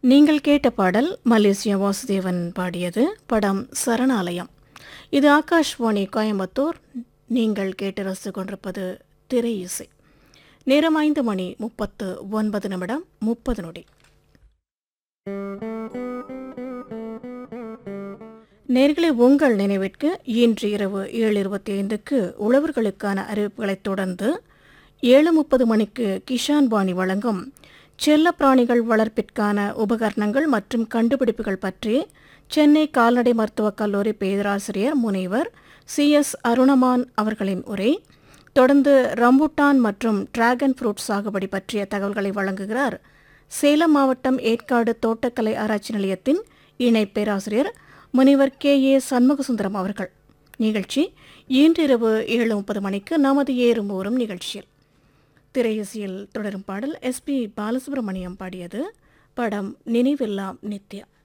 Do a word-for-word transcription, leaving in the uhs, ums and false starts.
நீங்கள் கேட்ட பாடல் மலேசியா வாசுதேவன் பாடியது. படம் சரணாலயம். இது ஆகாஷ்வாணி கோயம்புத்தூர். நீங்கள் கேட்டு ரசித்துக் கொண்டிருப்பது திரை இசை. நேரம் ஐந்து மணி முப்பத்து ஒன்பது நிமிடம் முப்பது நொடி. நேர்களை உங்கள் நினைவிற்கு இன்று இரவு ஏழு இருபத்தி ஐந்துக்கு உழவர்களுக்கான அறிவிப்புகளைத் தொடர்ந்து ஏழு முப்பது மணிக்கு கிஷான் பாணி வழங்கும் செல்ல பிராணிகள் வளர்ப்பிற்கான உபகரணங்கள் மற்றும் கண்டுபிடிப்புகள் பற்றி சென்னை கால்நடை மருத்துவக் கல்லூரி பேராசிரியர் முனைவர் சி எஸ் அருணமான் அவர்களின் உரை. தொடர்ந்து ரம்புட்டான் மற்றும் டிராகன் ஃப்ரூட் சாகுபடி பற்றிய தகவல்களை வழங்குகிறார் சேலம் மாவட்டம் ஏற்காடு தோட்டக்கலை ஆராய்ச்சி நிலையத்தின் இணை பேராசிரியர் முனைவர் கே ஏ சண்முகசுந்தரம் அவர்கள். நிகழ்ச்சி இன்றிரவு ஏழு முப்பது மணிக்கு நமது ஏறும் ஊறும் நிகழ்ச்சியில். திரையிசையில் தொடரும் பாடல் எஸ் பி பாலசுப்ரமணியம் பாடியது. படம் நினைவெல்லாம் நித்யா.